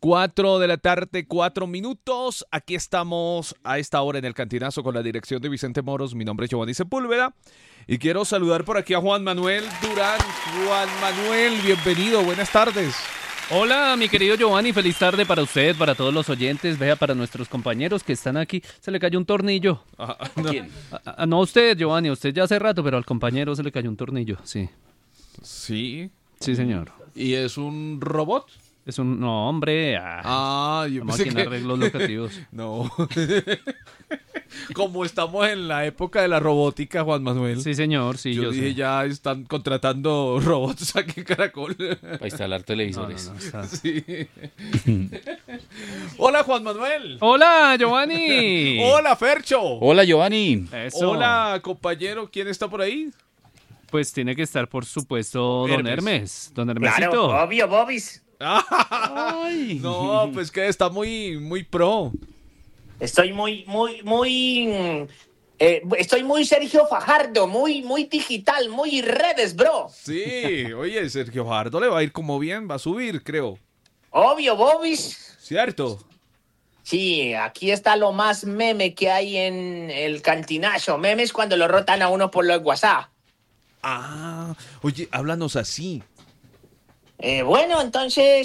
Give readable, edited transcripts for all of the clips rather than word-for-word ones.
4 de la tarde, 4 minutos. Aquí estamos a esta hora en el Cantinazo con la dirección de Vicente Moros. Mi nombre es Giovanni Sepúlveda y quiero saludar por aquí a Juan Manuel Durán. Juan Manuel, bienvenido, buenas tardes. Hola, mi querido Giovanni, feliz tarde para usted, para todos los oyentes, vea, para nuestros compañeros que están aquí. Se le cayó un tornillo. No. ¿A quién? No a usted, Giovanni, a usted ya hace rato, pero al compañero se le cayó un tornillo, sí. Sí. Sí, señor. ¿Y es un robot? Es un... No, hombre. Yo Vamos pensé aquí en que... arreglos locativos. No. Como estamos en la época de la robótica, Juan Manuel. Sí, señor, sí, Yo dije, sé. ya están contratando robots aquí en Caracol. Para instalar televisores. No, está... Sí. Hola, Juan Manuel. Hola, Giovanni. Hola, Fercho. Hola, Giovanni. Eso. Hola, compañero. ¿Quién está por ahí? Pues tiene que estar, por supuesto, don Hermes. Don Hermesito. Claro, obvio, Bobis. Ay. No, pues que está muy pro. Estoy estoy muy Sergio Fajardo, muy digital, muy redes, bro. Sí, oye, Sergio Fajardo le va a ir como bien, va a subir, creo. Obvio, Bobis. ¿Cierto? Sí, aquí está lo más meme que hay en el Cantinazo. Memes cuando lo rotan a uno por los WhatsApp. Ah, oye, háblanos así. Bueno, entonces,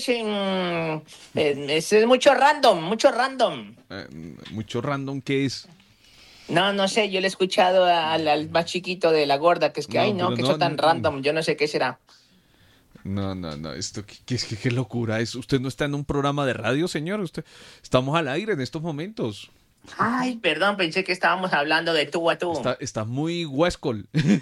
es mucho random, mucho random. Mucho random, ¿qué es? No sé, yo le he escuchado al más chiquito de la gorda, que es que, No, ay, no, pero que no, eso tan no. random, yo no sé qué será. No, esto, qué locura es. Usted no está en un programa de radio, señor. Estamos al aire en estos momentos. Ay, perdón, pensé que estábamos hablando de tú a tú. Está muy huescol.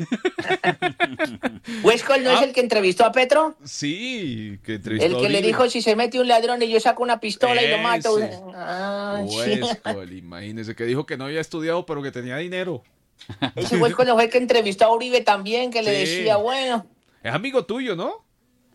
¿Huescol no es el que entrevistó a Petro? Sí, que entrevistó El a que le Uribe. dijo, si se mete un ladrón y yo saco una pistola y lo mato. Ese. Ah, sí. Huescol, imagínese, que dijo que no había estudiado, pero que tenía dinero. Ese Huescol no fue el que entrevistó a Uribe también, que le Sí. decía, bueno, Es amigo tuyo, ¿no?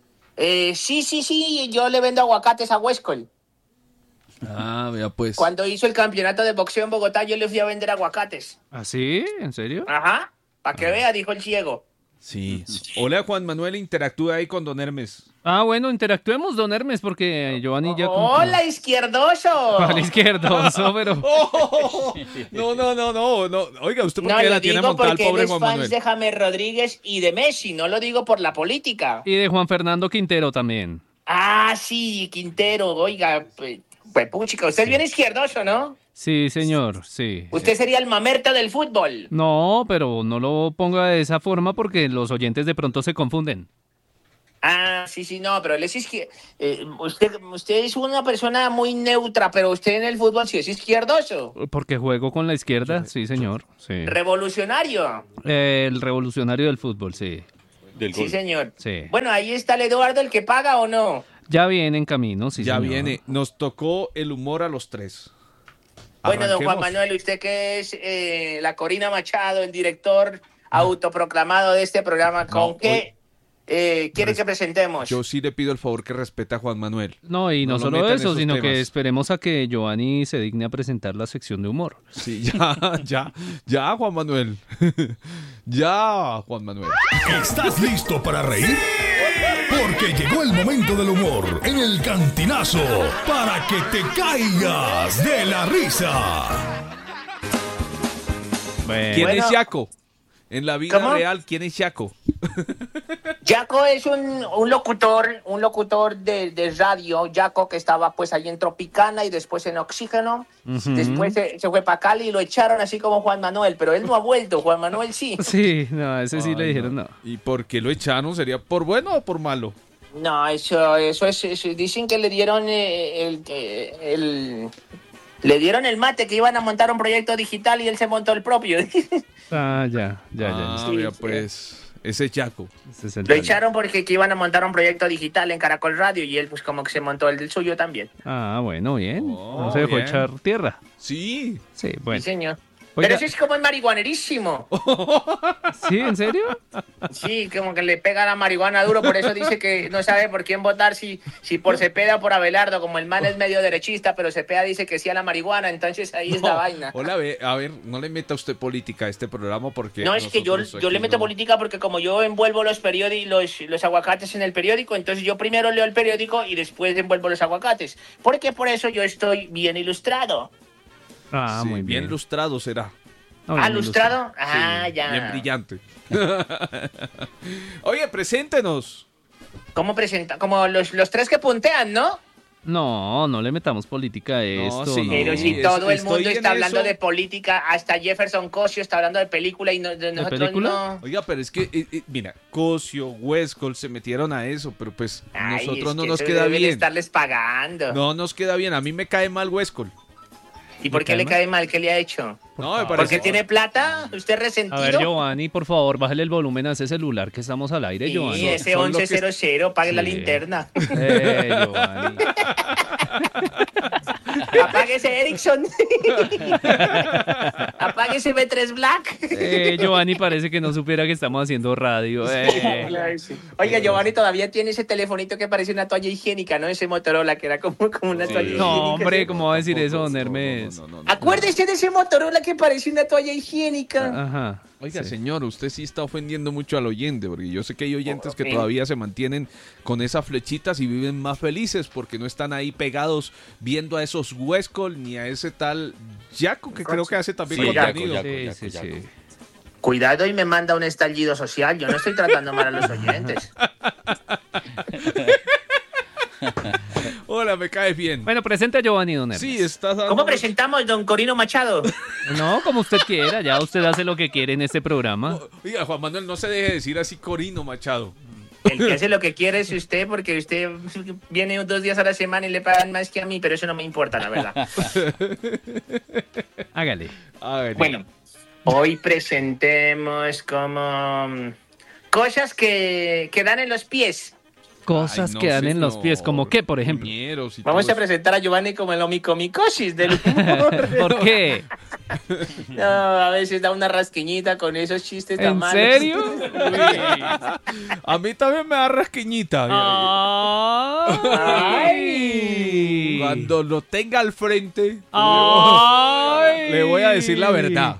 sí, yo le vendo aguacates a Huescol. Ah, vea pues. Cuando hizo el campeonato de boxeo en Bogotá, yo le fui a vender aguacates. ¿Ah, sí? ¿En serio? Ajá, para que vea, dijo el ciego. Sí. Hola, Juan Manuel, interactúa ahí con don Hermes. Ah, bueno, interactuemos, don Hermes, porque Giovanni ya... ¡Hola, izquierdoso! Al izquierdoso, pero... Oh, no. Oiga, ¿usted por No, qué lo la tiene digo montada al porque pobre él es Juan fan Manuel? de James Rodríguez y de Messi, no lo digo por la política. Y de Juan Fernando Quintero también. Ah, sí, Quintero, oiga, pues puchica, usted es bien izquierdoso, ¿no? Sí, señor, sí. Usted sería el mamerto del fútbol. No, pero no lo ponga de esa forma porque los oyentes de pronto se confunden. Ah, sí, no, pero él es usted es una persona muy neutra, pero usted en el fútbol sí es izquierdoso. Porque juego con la izquierda, sí, señor. Sí. Revolucionario. El revolucionario del fútbol, sí. Del Sí, gol. señor. Sí. Bueno, ahí está el Eduardo, el que paga o no. Ya viene en camino, sí, Ya señor. viene. Nos tocó el humor a los tres. Bueno, don Juan Arranquemos. Manuel, usted que es la Corina Machado, el director autoproclamado de este programa, ¿con No, qué quiere que presentemos? Yo sí le pido el favor que respete a Juan Manuel. No, y no No lo solo meta en eso, esos sino que temas. esperemos a que Giovanni se digne a presentar la sección de humor. Sí, ya, Juan Manuel. Ya, Juan Manuel. ¿Estás listo para reír? Porque llegó el momento del humor en el Cantinazo para que te caigas de la risa. ¿Quién Bueno. es Yaco? En la vida ¿Cómo? real, ¿quién es Yaco? Yaco es un locutor de radio, Yaco, que estaba pues ahí en Tropicana y después en Oxígeno. Después se fue para Cali y lo echaron así como Juan Manuel, pero él no ha vuelto, Juan Manuel sí. Sí, no, a ese sí le Ay, dijeron no. ¿Y por qué lo echaron? ¿Sería por bueno o por malo? No, eso dicen que le dieron le dieron el mate, que iban a montar un proyecto digital y él se montó el propio. Ah, ya. Ah, vea, pues, ese es Yaco. Ese es el Lo talento. echaron porque que iban a montar un proyecto digital en Caracol Radio y él pues como que se montó el del suyo también. Ah, bueno, bien. Oh, No se dejó bien. echar tierra. Sí. Sí, Sí, bueno. señor. Pero eso es como el marihuanerísimo. ¿Sí? ¿En serio? Sí, como que le pega la marihuana duro, por eso dice que no sabe por quién votar, si por Cepeda o por Abelardo, como el man es medio derechista, pero Cepeda dice que sí a la marihuana, entonces ahí es la vaina. Hola, a ver, no le meta usted política a este programa porque... No, es que yo le meto política porque como yo envuelvo los periódicos, los aguacates en el periódico, entonces yo primero leo el periódico y después envuelvo los aguacates. Porque por eso yo estoy bien ilustrado. Ah, Sí, muy bien. bien lustrado será. No, bien ¿Lustrado? Sí, Ah, ya. bien brillante. Oye, preséntenos. ¿Cómo presenta? Como los tres que puntean, ¿no? No le metamos política a esto. sí. Pero Sí, si todo el estoy mundo en está hablando eso. de política, hasta Jefferson Cosio está hablando de película y de nosotros película? no. Oiga, pero es que, mira, Cosio, Huescol se metieron a eso, pero pues Ay, nosotros es no que nos eso queda deben bien. estarles pagando. No nos queda bien. A mí me cae mal Huescol. ¿Y por qué le cae mal? ¿Qué le ha hecho? No, me favor. ¿Porque parece... tiene plata? ¿Usted resentido? A ver, Giovanni, por favor, bájale el volumen a ese celular que estamos al aire, Sí, Giovanni. ese son lo que- 1100, pague la Sí. linterna. Giovanni. Apague ese Ericsson. Apague ese B3 Black. Giovanni parece que no supiera que estamos haciendo radio. Oiga, Giovanni todavía tiene ese telefonito que parece una toalla higiénica, ¿no? Ese Motorola que era como una toalla higiénica. No, hombre, ¿sí? ¿cómo va a decir eso, don Hermes? No. Acuérdese de ese Motorola que parece una toalla higiénica. Ajá. Oiga, Sí. señor, usted sí está ofendiendo mucho al oyente, porque yo sé que hay oyentes que Ok. todavía se mantienen con esas flechitas y viven más felices porque no están ahí pegados viendo a esos Huescol ni a ese tal Yaco que creo que hace también Sí, contenido. Yaco. Sí, sí. Cuidado y me manda un estallido social. Yo no estoy tratando mal a los oyentes. Hola, me caes bien. Bueno, presente a Giovanni, don Hermes. Sí, estás dando... ¿Cómo presentamos, don Corino Machado? No, como usted quiera, ya usted hace lo que quiere en este programa. Oiga, Juan Manuel, no se deje decir así Corino Machado. El que hace lo que quiere es usted, porque usted viene 2 días a la semana y le pagan más que a mí, pero eso no me importa, la verdad. Hágale. A ver, Bueno, hoy presentemos como cosas que dan en los pies. Cosas ay, no, que dan en los señor. pies, ¿como qué, por ejemplo? Ñeros y Vamos todo a presentar a Giovanni como el omicomicosis del humor. ¿Por qué? No, a veces da una rasquiñita con esos chistes tan ¿En malos. serio? eso. A mí también me da rasquiñita. Ay. Cuando lo tenga al frente, Ay. le voy a decir la verdad.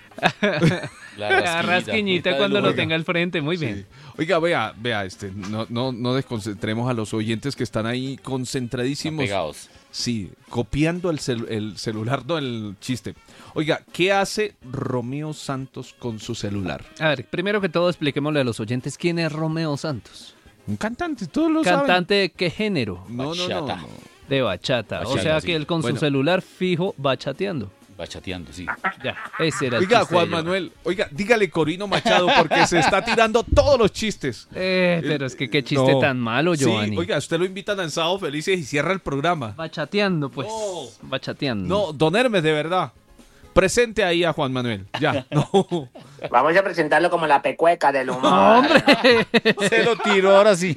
La rasquiñita cuando lo tenga al frente, muy bien. Sí. Oiga, vea, no desconcentremos a los oyentes que están ahí Están concentradísimos. pegados. Sí, copiando el celular, no el chiste. Oiga, ¿qué hace Romeo Santos con su celular? A ver, primero que todo expliquémosle a los oyentes quién es Romeo Santos. Un cantante, todos lo ¿Cantante de qué género? saben. No. Bachata. De bachata. O Bachata, sea sí. que él con Bueno. su celular fijo va chateando. Va chateando, sí. Ya, ese era el Oiga, chiste Juan de Manuel, oiga, dígale Corino Machado porque se está tirando todos los chistes. pero es que qué chiste No. tan malo, Giovanni. Sí, oiga, usted lo invitan a Sábado Felices y cierra el programa. Va chateando, pues. No. Va chateando. No, don Hermes, de verdad. Presente ahí a Juan Manuel. Ya, no. Vamos a presentarlo como la pecueca del humor. ¡No, hombre! Se lo tiró ahora sí.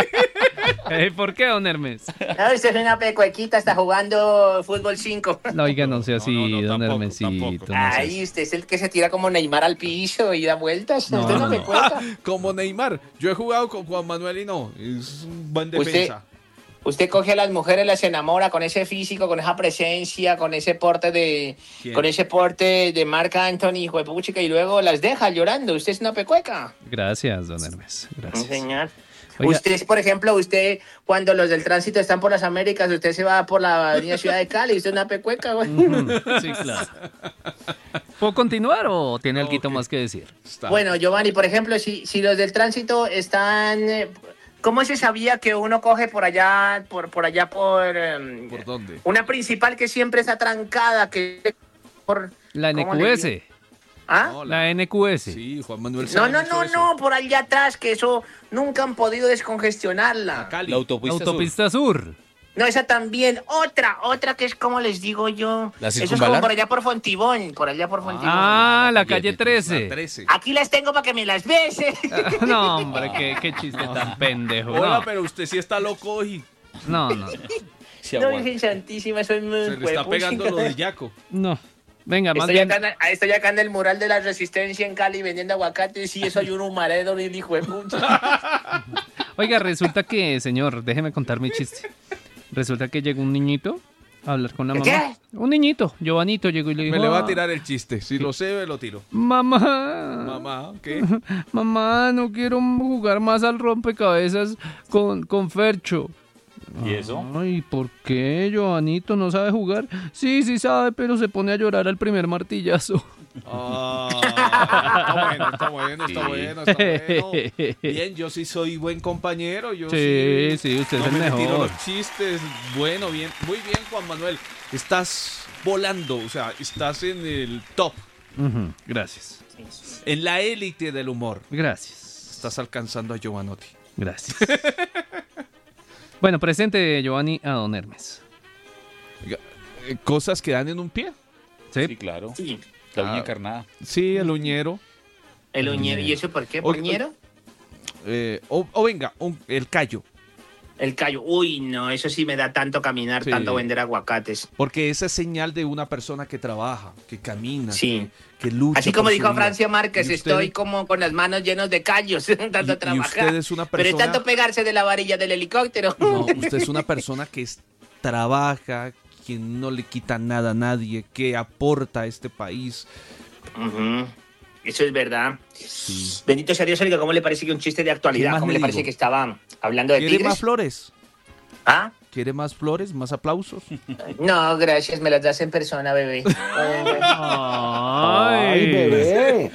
¿Por qué, don Hermes? No, usted es una pecuequita, está jugando fútbol 5. No, oiga, no sea así, No, don tampoco, Hermesito. tampoco. no sea Ay, así. usted es el que se tira como Neymar al piso y da vueltas. No, Usted es una no. pecueca. Como Neymar. Yo he jugado con Juan Manuel y no. Es un buen Usted- defensa. Usted coge a las mujeres, las enamora con ese físico, con esa presencia, con ese porte de, ¿Quién? con ese porte de Marc Anthony, hijo de puchica, y luego las deja llorando. Usted es una pecueca. Gracias, don Hermes. Gracias. Señor. Oiga. Usted, por ejemplo, usted, cuando los del tránsito están por las Américas, usted se va por la avenida Ciudad de Cali, usted es una pecueca, güey. Sí, claro. ¿Puedo continuar o tiene algo más que decir? Está. Bueno, Giovanni, por ejemplo, si los del tránsito están... ¿Cómo se sabía que uno coge por allá, por ¿Por dónde? una principal que siempre está trancada, que... La ¿cómo le NQS. digo? ¿Ah? No, La NQS. Sí, Juan Manuel. No, sabe no, mucho no, de eso. no, por allá atrás, que eso nunca han podido descongestionarla. A Cali. La autopista, Autopista Sur. No, esa también. Otra que es como les digo yo. ¿La Eso es como circunvalar? por allá por Fontibón, Ah, la la calle 13. 13. 13. Aquí las tengo para que me las bese. No, hombre, qué chiste tan pendejo. Hola, No, pero usted sí está loco hoy. no. Se No, aguanta. Virgen Santísima, soy muy Se le está pegando lo de Yaco. No. Venga, más bien. Estoy acá en el mural de la Resistencia en Cali vendiendo aguacates y soy un humareda y un hijo de puta. Oiga, resulta que, señor, déjeme contar mi chiste. Resulta que llegó un niñito a hablar con la mamá. ¿Qué? Un niñito, Giovanito, llegó y le dijo... Me le va a "Ah, tirar el chiste. Si lo sé, me lo tiro. Mamá, Mamá, ¿qué? mamá, no quiero jugar más al rompecabezas con Fercho. ¿Y eso? Ay, ¿por qué, Giovanito? ¿No sabe jugar? Sí, sí sabe, pero se pone a llorar al primer martillazo. Está bueno. Bien, yo sí soy buen compañero. Yo Sí, sí, usted no es el me tiro mejor. los chistes. Bueno, bien. Muy bien, Juan Manuel. Estás volando, o sea, estás en el top, Ujú, gracias. en la élite del humor. Gracias. Estás alcanzando a Giovanotti. Gracias. Bueno, presente, Giovanni, a don Hermes. Cosas que dan en un pie. ¿Sí? Sí, claro. Sí. La uña encarnada. Sí, el uñero. El uñero. ¿Y eso por qué? ¿Por uñero? O venga, el callo. El callo. Uy, no, eso sí me da tanto caminar, Sí. tanto vender aguacates. Porque esa es señal de una persona que trabaja, que camina, Sí. que lucha. Así como por su dijo vida. Francia Márquez, Y usted- estoy como con las manos llenas de callos, tanto y trabajar. usted es una Pero es persona- tanto pegarse de la varilla del helicóptero. No, usted es una persona que trabaja, que no le quita nada a nadie, que aporta a este país. Ujú. Eso es verdad. Sí. Bendito sea Dios, oiga, ¿cómo le parece que un chiste de ¿Qué actualidad? más ¿Cómo le le parece digo? que estaba hablando de ¿Quiere tigres? más flores? ¿Ah? ¿Quiere más flores? ¿Más aplausos? No, gracias, me las das en persona, bebé. Ay, bebé.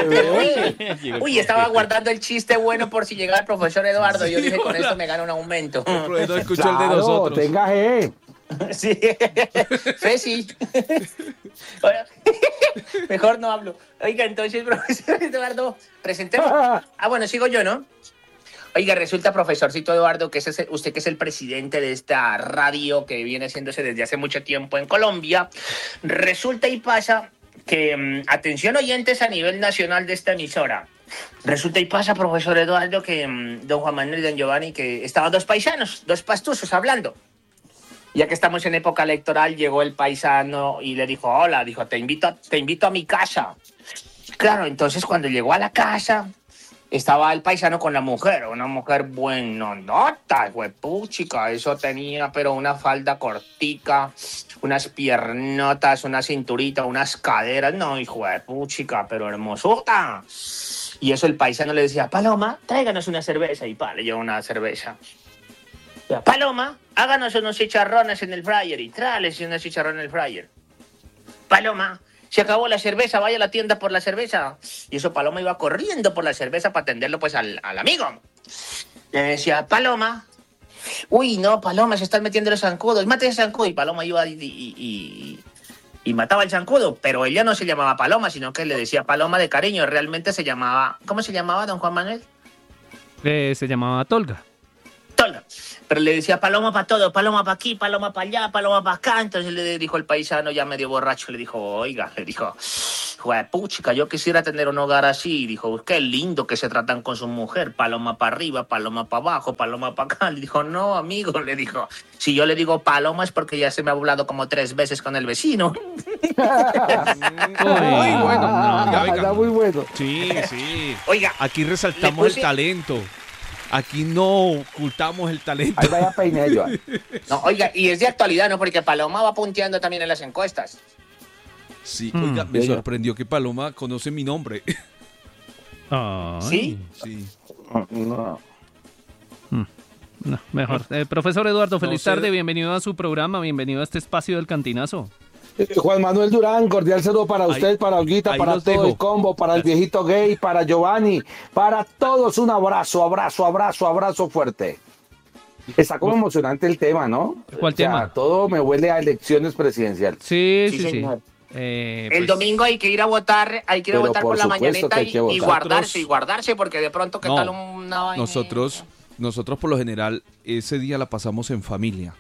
Uy, estaba guardando el chiste bueno por si llegaba el profesor Eduardo. Yo dije, con esto me gano un aumento. No escuchó el de Claro, nosotros. tenga G. Sí. Fe, sí. Bueno, mejor no hablo. Oiga, entonces, profesor Eduardo, presentemos. Ah, bueno, sigo yo, ¿no? Oiga, resulta, profesorcito Eduardo, que usted que es el presidente de esta radio que viene haciéndose desde hace mucho tiempo en Colombia, resulta y pasa que, atención oyentes a nivel nacional de esta emisora, resulta y pasa, profesor Eduardo, que don Juan Manuel y don Giovanni, que estaban dos paisanos, dos pastusos hablando. Ya que estamos en época electoral, llegó el paisano y le dijo, hola, dijo, te invito a mi casa. Claro, entonces cuando llegó a la casa, estaba el paisano con la mujer, una mujer buenonota, huepuchica, eso tenía, pero una falda cortica, unas piernotas, una cinturita, unas caderas, no, hijo de puchica, pero hermosota. Y eso el paisano le decía, Paloma, tráiganos una cerveza, y le llevó una cerveza. Paloma, háganos unos chicharrones en el fryer y tráales unos chicharrones en el fryer. Paloma, se acabó la cerveza, vaya a la tienda por la cerveza. Y eso Paloma iba corriendo por la cerveza para atenderlo pues al amigo. Le decía, Paloma, uy, no, Paloma, se están metiendo los zancudos, mate ese zancudo. Y Paloma iba y mataba al zancudo, pero ella no se llamaba Paloma, sino que le decía Paloma de cariño, realmente se llamaba, ¿cómo se llamaba, don Juan Manuel? se llamaba Tolga. Tolga. Pero le decía paloma para todo, paloma para aquí, paloma para allá, paloma para acá. Entonces le dijo el paisano ya medio borracho, le dijo, oiga, le dijo, puchica, yo quisiera tener un hogar así. Y dijo, qué lindo que se tratan con su mujer, paloma para arriba, paloma para abajo, paloma para acá. Le dijo, no, amigo, le dijo, si yo le digo paloma es porque ya se me ha hablado como 3 veces con el vecino. Muy bueno. no. Oiga, Está muy bueno. Sí, sí. Oiga, Aquí le resaltamos puse- el talento. Aquí no ocultamos el talento. Ahí vaya peiné yo. no, oiga, y es de actualidad, ¿no? Porque Paloma va punteando también en las encuestas. Sí, oiga, me Oiga. sorprendió que Paloma conoce mi nombre. Ay, ¿Sí? Sí. No. No, mejor. Profesor Eduardo, feliz sé. tarde, bienvenido a su programa, bienvenido a este espacio del Cantinazo. Juan Manuel Durán, cordial saludo para Ahí- usted, para Olguita, ahí para los todo dejo. el combo, para el viejito gay, para Giovanni, para todos un abrazo, abrazo, abrazo, abrazo fuerte. Está como emocionante el tema, ¿no? ¿Cuál tema? Todo me huele a elecciones presidenciales. Sí, Sí, sí, sí. señor. El El domingo hay que ir a votar, Pero por por la supuesto mañanita que hay que y votar. guardarse, porque de pronto qué No, tal una vaina. Nosotros por lo general ese día la pasamos en familia.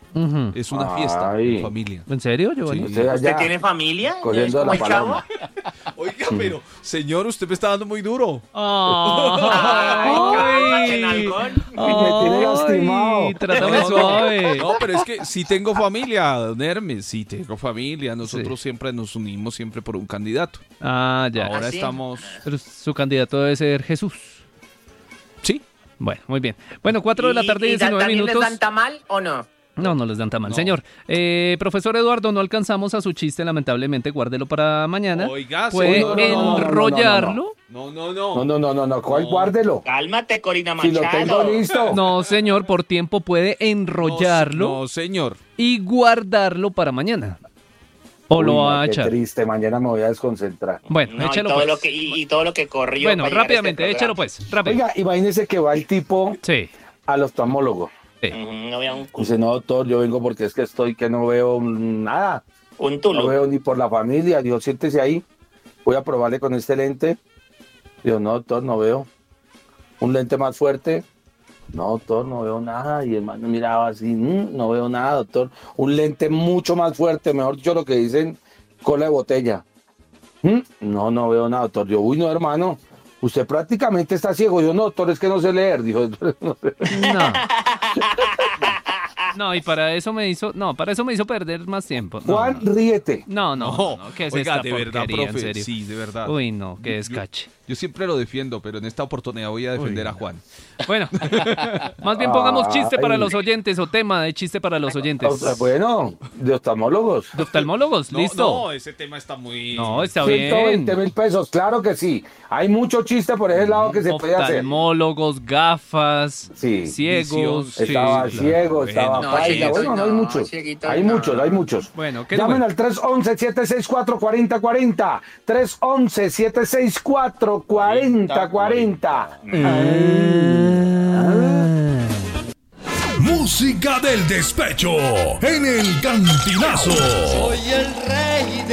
Ujú. Es una fiesta Ay. en familia. ¿En serio, Giovanni? Sí. Usted ¿Usted allá, tiene familia? cogiendo ¿Es como la el chavo? paloma. Oiga, pero, señor, usted me está dando muy duro. Ay, cálmate, Ay, nalgón. Me tiene lastimado. Trátame suave. No, pero es que sí tengo familia, don Hermes, sí tengo familia. Nosotros siempre nos unimos siempre por un candidato. Ah, ya. Ahora ¿Ah, sí? estamos... Pero su candidato debe ser Jesús. Sí. Bueno, muy bien. Bueno, 4 de la tarde, 19 ¿también minutos. les dan tamal o no? No, no les dan tamal. No. Señor, profesor Eduardo, no alcanzamos a su chiste, lamentablemente, guárdelo para mañana. Oiga, ¿Puede señor, enrollarlo? No, ¿cuál? Guárdelo. Cálmate, Corina Si lo tengo Machado. listo. No, señor, por tiempo puede enrollarlo No, señor. y guardarlo para mañana. ¿O lo Uy, va a qué echar? triste, mañana me voy a desconcentrar. Bueno, No, échalo y todo pues. lo que y todo lo que corrió. Bueno, para llegar a este rápidamente, programa. échalo pues, rápido. Oiga, imagínese que va el tipo Sí, al oftalmólogo. sí. No había Dice, no, doctor, yo vengo porque es que estoy que no veo nada. un No tulo. veo ni por la familia. Dijo, siéntese ahí. Voy a probarle con este lente. Dijo, no, doctor, no veo. Un lente más fuerte. No, doctor, no veo nada. Y el man me miraba así, no veo nada, doctor. Un lente mucho más fuerte, mejor dicho, lo que dicen, cola de botella. No veo nada, doctor. Yo, uy, no, hermano. Usted prácticamente está ciego. Yo, no, doctor, es que no sé leer. Dijo, no sé. No. No, y para eso me hizo perder más tiempo. No, Juan, no. ríete. No, ¿qué es Oiga, esta de verdad, porquería, en profe. serio? Sí, de verdad. Uy, no, qué descache. Yo siempre lo defiendo, pero en esta oportunidad voy a defender a Juan. Bueno, más bien pongamos chiste para Ay. los oyentes o tema de chiste para los oyentes. O sea, bueno, de oftalmólogos. ¿De oftalmólogos? ¿Listo? No, ese tema está muy... No, está 120 bien. mil pesos, claro que sí. Hay mucho chiste por ese lado que se puede hacer. Oftalmólogos, gafas, Sí. ciegos. Visión. sí, Estaba claro. ciego, estaba No, paila. cieguito Bueno, no hay no, muchos. cieguito Hay no. muchos, hay muchos. Bueno, ¿qué Llamen número? al 311-764-4040. 311-764-4040. Música del despecho en el Cantinazo. Soy el rey